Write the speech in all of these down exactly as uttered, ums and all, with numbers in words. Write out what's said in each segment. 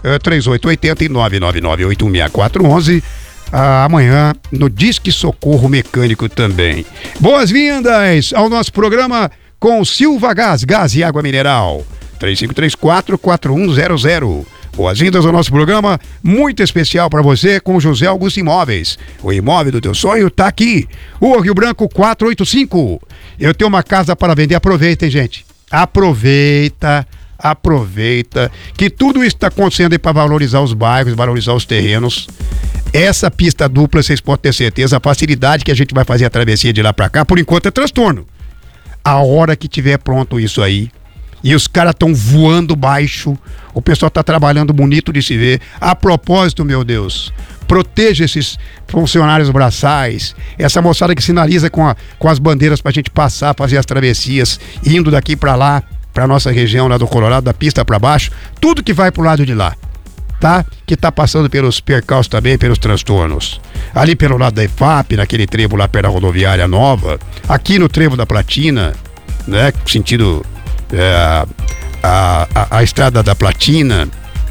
é, três oito oito zero e nove nove nove oito um seis quatro um um. Ah, amanhã no Disque Socorro Mecânico também. Boas-vindas ao nosso programa com Silva Gás, gás e água mineral. três cinco três quatro quatro um zero zero. Boas-vindas ao nosso programa muito especial para você com José Augusto Imóveis. O imóvel do teu sonho tá aqui. Rua Rio Branco quatrocentos e oitenta e cinco. Eu tenho uma casa para vender. Aproveitem, gente. Aproveita, aproveita que tudo isso está acontecendo aí para valorizar os bairros, valorizar os terrenos. Essa pista dupla, vocês podem ter certeza, a facilidade que a gente vai fazer a travessia de lá para cá, por enquanto é transtorno. A hora que tiver pronto isso aí, e os caras estão voando baixo, o pessoal está trabalhando bonito de se ver. A propósito, meu Deus, proteja esses funcionários braçais, essa moçada que sinaliza com, a, com as bandeiras para a gente passar, fazer as travessias, indo daqui para lá, para nossa região lá do Colorado, da pista para baixo, tudo que vai pro lado de lá, tá? Que tá passando pelos percalços também, pelos transtornos. Ali pelo lado da E F A P, naquele trevo lá perto da rodoviária nova, aqui no trevo da Platina, né? Sentido... É, a, a, a estrada da Platina,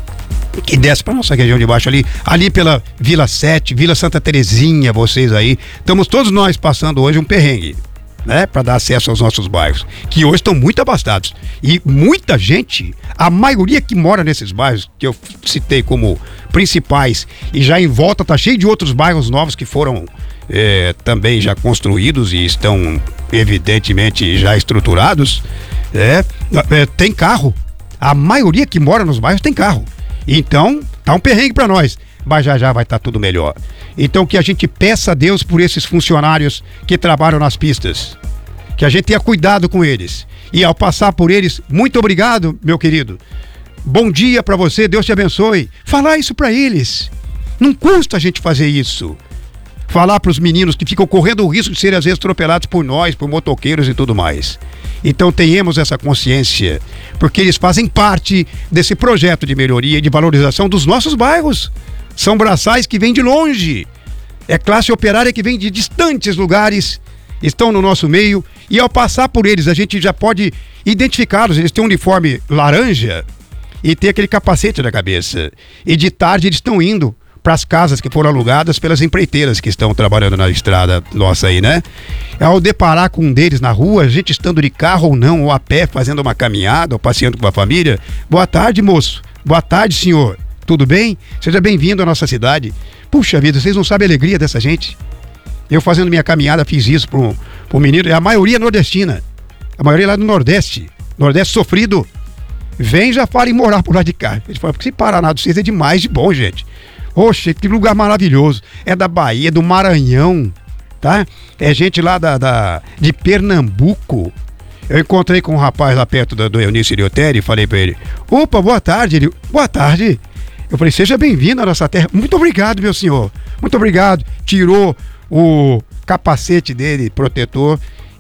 que desce para nossa região de baixo ali, ali pela Vila sete, Vila Santa Terezinha, vocês aí, estamos todos nós passando hoje um perrengue, né, para dar acesso aos nossos bairros, que hoje estão muito abastados, e muita gente, a maioria que mora nesses bairros, que eu citei como principais, e já em volta tá cheio de outros bairros novos que foram é, também já construídos e estão evidentemente já estruturados. É, é, tem carro. A maioria que mora nos bairros tem carro. Então, tá um perrengue pra nós. Mas já já vai estar tá tudo melhor. Então que a gente peça a Deus por esses funcionários que trabalham nas pistas. Que a gente tenha cuidado com eles. E ao passar por eles, muito obrigado, meu querido. Bom dia pra você, Deus te abençoe. Falar isso pra eles. Não custa a gente fazer isso. Falar pros meninos que ficam correndo o risco de serem às vezes atropelados por nós, por motoqueiros e tudo mais. Então tenhamos essa consciência, porque eles fazem parte desse projeto de melhoria e de valorização dos nossos bairros. São braçais que vêm de longe, é classe operária que vem de distantes lugares, estão no nosso meio, e ao passar por eles a gente já pode identificá-los. Eles têm um uniforme laranja e tem aquele capacete na cabeça, e de tarde eles estão indo para as casas que foram alugadas pelas empreiteiras que estão trabalhando na estrada nossa aí, né? Ao deparar com um deles na rua, a gente estando de carro ou não, ou a pé, fazendo uma caminhada, ou passeando com a família, boa tarde, moço. Boa tarde, senhor. Tudo bem? Seja bem-vindo à nossa cidade. Puxa vida, vocês não sabem a alegria dessa gente. Eu fazendo minha caminhada fiz isso para um menino, é a maioria nordestina. A maioria lá do Nordeste. Nordeste sofrido. Vem já fala em morar por lá de cá. Ele fala, porque se Paraná dos Seis é demais de bom, gente. Oxe, que lugar maravilhoso. É da Bahia, do Maranhão, tá? É gente lá da, da, de Pernambuco. Eu encontrei com um rapaz lá perto do, do Eunício Iliotelli e falei pra ele, opa, boa tarde. Ele, boa tarde. Eu falei, seja bem-vindo à nossa terra. Muito obrigado, meu senhor. Muito obrigado. Tirou o capacete dele, protetor,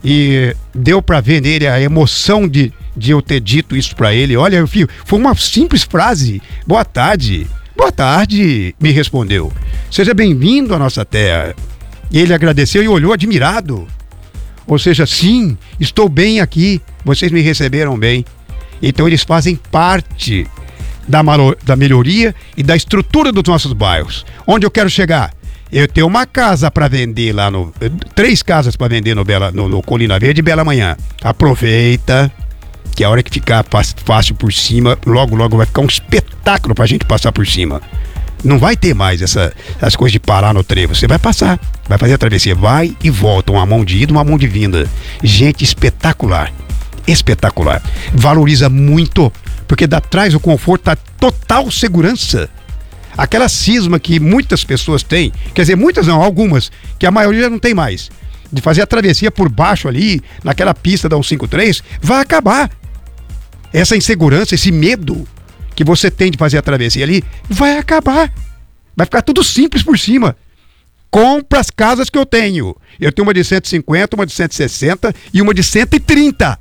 e deu pra ver nele a emoção de, de eu ter dito isso pra ele. Olha, filho, foi uma simples frase. Boa tarde. Boa tarde, me respondeu. Seja bem-vindo à nossa terra. E ele agradeceu e olhou admirado. Ou seja, sim, estou bem aqui, vocês me receberam bem. Então eles fazem parte da, malo, da melhoria e da estrutura dos nossos bairros. Onde eu quero chegar? Eu tenho uma casa para vender lá no... Três casas para vender no, Bela, no, no Colina Verde e Bela Manhã. Aproveita... que a hora que ficar fácil por cima, logo, logo vai ficar um espetáculo pra gente passar por cima. Não vai ter mais essa, essas coisas de parar no trevo. Você vai passar, vai fazer a travessia, vai e volta, uma mão de ida, uma mão de vinda. Gente, espetacular, espetacular. Valoriza muito, porque dá traz o conforto, a total segurança. Aquela cisma que muitas pessoas têm, quer dizer, muitas não, algumas, que a maioria não tem mais, de fazer a travessia por baixo ali, naquela pista da cento e cinquenta e três, vai acabar. Essa insegurança, esse medo que você tem de fazer a travessia ali, vai acabar. Vai ficar tudo simples por cima. Compra as casas que eu tenho. Eu tenho uma de cento e cinquenta, uma de cento e sessenta e uma de cento e trinta.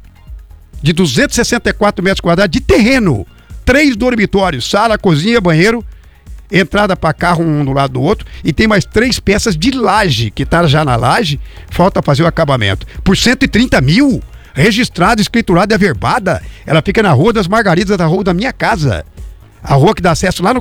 De duzentos e sessenta e quatro metros quadrados de terreno. Três dormitórios, sala, cozinha, banheiro, entrada para carro um do lado do outro, e tem mais três peças de laje, que tá já na laje, falta fazer o acabamento. Por cento e trinta mil, registrada, escriturada e averbada. Ela fica na Rua das Margaridas, da rua da minha casa. A rua que dá acesso lá no,